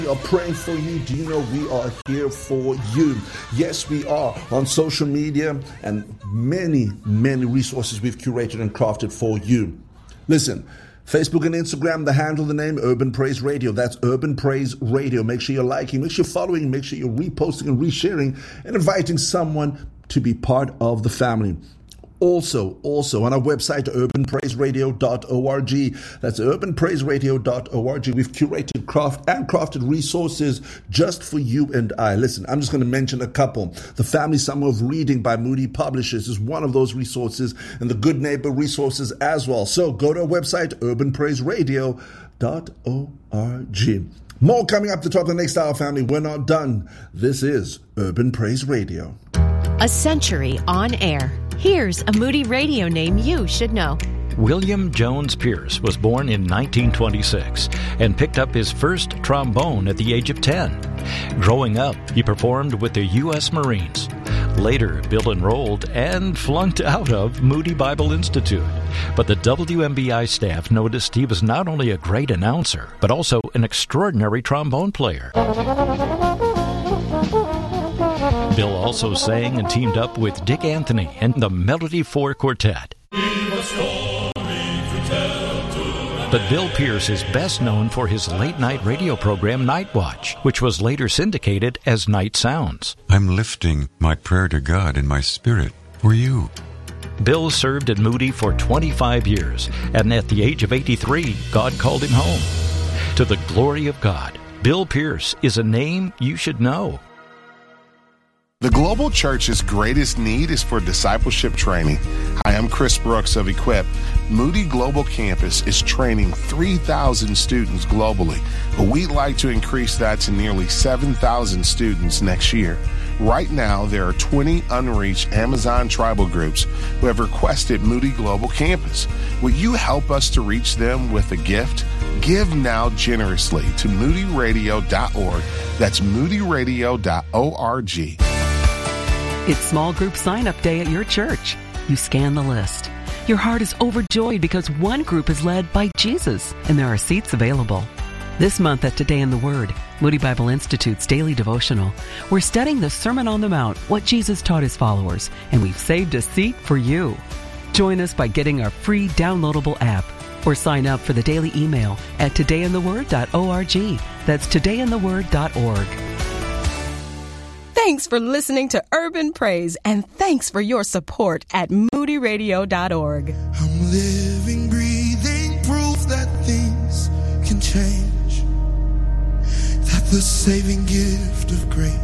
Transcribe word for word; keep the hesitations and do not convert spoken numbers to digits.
We are praying for you. Do you know we are here for you? Yes, we are on social media and many, many resources we've curated and crafted for you. Listen, Facebook and Instagram, the handle, the name, Urban Praise Radio. That's Urban Praise Radio. Make sure you're liking, make sure you're following, make sure you're reposting and resharing and inviting someone to be part of the family. Also, also on our website, urban praise radio dot org. That's urban praise radio dot org. We've curated craft and crafted resources just for you and I. Listen, I'm just going to mention a couple. The Family Summer of Reading by Moody Publishers is one of those resources, and the Good Neighbor resources as well. So go to our website, urban praise radio dot org. More coming up to talk the next hour, family. We're not done. This is Urban Praise Radio. A century on air. Here's a Moody Radio name you should know. William Jones Pierce was born in nineteen twenty-six and picked up his first trombone at the age of ten. Growing up, he performed with the U S Marines. Later, Bill enrolled and flunked out of Moody Bible Institute. But the W M B I staff noticed he was not only a great announcer, but also an extraordinary trombone player. Bill also sang and teamed up with Dick Anthony and the Melody Four Quartet. But Bill Pierce is best known for his late-night radio program Night Watch, which was later syndicated as Night Sounds. I'm lifting my prayer to God in my spirit for you. Bill served at Moody for twenty-five years, and at the age of eighty-three, God called him home. To the glory of God, Bill Pierce is a name you should know. The Global Church's greatest need is for discipleship training. Hi, I'm Chris Brooks of Equip. Moody Global Campus is training three thousand students globally, but we'd like to increase that to nearly seven thousand students next year. Right now, there are twenty unreached Amazon tribal groups who have requested Moody Global Campus. Will you help us to reach them with a gift? Give now generously to moody radio dot org. That's moody radio dot org. It's small group sign-up day at your church. You scan the list. Your heart is overjoyed because one group is led by Jesus, and there are seats available. This month at Today in the Word, Moody Bible Institute's daily devotional, we're studying the Sermon on the Mount, what Jesus taught his followers, and we've saved a seat for you. Join us by getting our free downloadable app or sign up for the daily email at today in the word dot org. That's today in the word dot org. Thanks for listening to Urban Praise, and thanks for your support at moody radio dot org. I'm living, breathing proof that things can change, that the saving gift of grace